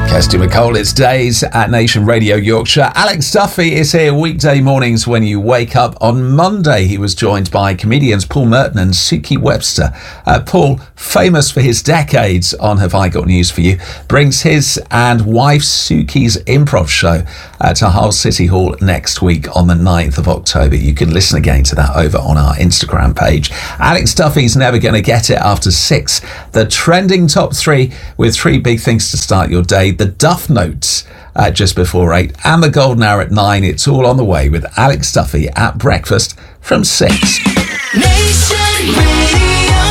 Kirsty McCole, it's Days at Nation Radio Yorkshire. Alex Duffy is here weekday mornings when you wake up. On Monday, he was joined by comedians Paul Merton and Suki Webster. Paul, famous for his decades on Have I Got News For You, brings his and wife Suki's improv show to Hull City Hall next week on the 9th of October. You can listen again to that over on our Instagram page. Alex Duffy's Never Gonna Get It after 6. The trending top 3 with 3 big things to start your day. The Duff Notes just before 8 and the Golden Hour at 9. It's all on the way with Alex Duffy at breakfast from 6. Nation Radio.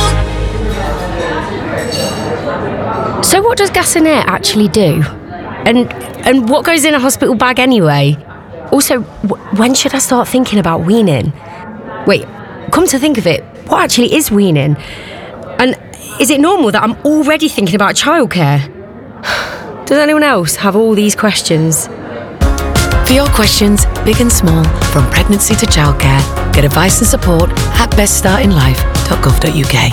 So what does gas and air actually do? And what goes in a hospital bag anyway? Also, when should I start thinking about weaning? Wait, come to think of it, what actually is weaning? And is it normal that I'm already thinking about childcare? Does anyone else have all these questions? For your questions, big and small, from pregnancy to childcare, get advice and support at beststartinlife.gov.uk.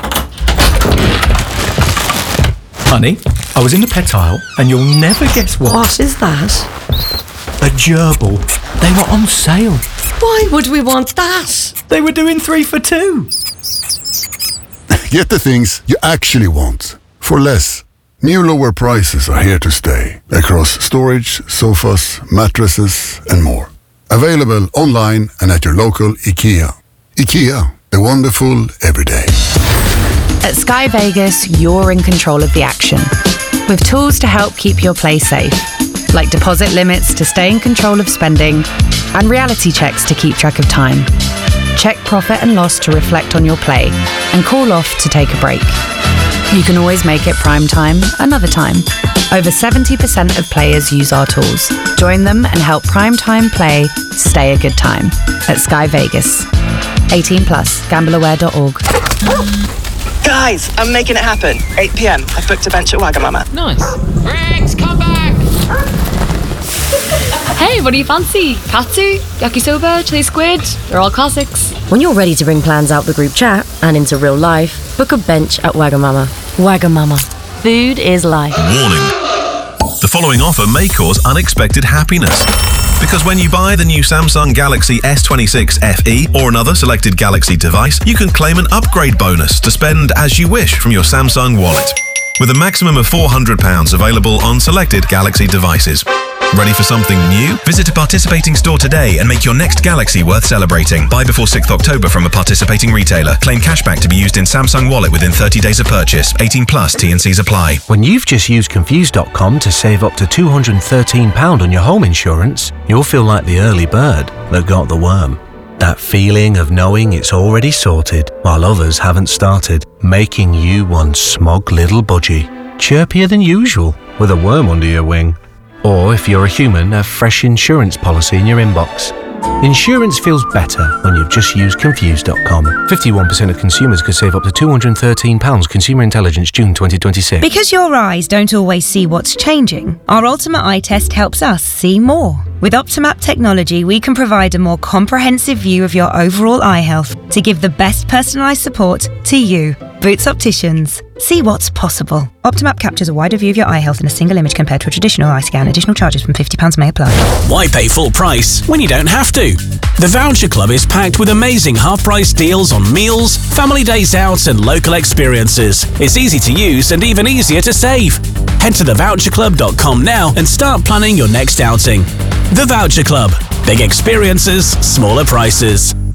Honey, I was in the pet aisle and you'll never guess what. What is that? A gerbil. They were on sale. Why would we want that? They were doing 3 for 2. Get the things you actually want for less. New lower prices are here to stay across storage, sofas, mattresses and more. Available online and at your local IKEA. IKEA, the wonderful everyday. At Sky Vegas, you're in control of the action. With tools to help keep your play safe, like deposit limits to stay in control of spending and reality checks to keep track of time. Check profit and loss to reflect on your play and call off to take a break. You can always make it prime time another time. Over 70% of players use our tools. Join them and help prime time play stay a good time at Sky Vegas. 18 plus, gambleaware.org. Guys, I'm making it happen. 8 p.m. I've booked a bench at Wagamama. Nice. Rex, come back! Hey, what do you fancy? Katsu, yakisoba, chili squid? They're all classics. When you're ready to bring plans out the group chat and into real life, book a bench at Wagamama. Wagamama. Food is life. Warning. The following offer may cause unexpected happiness. Because when you buy the new Samsung Galaxy S26 FE or another selected Galaxy device, you can claim an upgrade bonus to spend as you wish from your Samsung wallet. With a maximum of £400 available on selected Galaxy devices. Ready for something new? Visit a participating store today and make your next Galaxy worth celebrating. Buy before 6th October from a participating retailer. Claim cashback to be used in Samsung Wallet within 30 days of purchase. 18 plus, T&Cs apply. When you've just used Confused.com to save up to £213 on your home insurance, you'll feel like the early bird that got the worm. That feeling of knowing it's already sorted while others haven't started, making you one smug little budgie, chirpier than usual with a worm under your wing. Or if you're a human, a fresh insurance policy in your inbox. Insurance feels better when you've just used Confused.com. 51% of consumers could save up to £213. Consumer Intelligence, June 2026. Because your eyes don't always see what's changing, our Ultimate Eye Test helps us see more. With Optimap technology, we can provide a more comprehensive view of your overall eye health to give the best personalised support to you. Boots Opticians. See what's possible. Optimap captures a wider view of your eye health in a single image compared to a traditional eye scan. Additional charges from £50 may apply. Why pay full price when you don't have to? The Voucher Club is packed with amazing half-price deals on meals, family days out and local experiences. It's easy to use and even easier to save. Head to thevoucherclub.com now and start planning your next outing. The Voucher Club. Big experiences, smaller prices.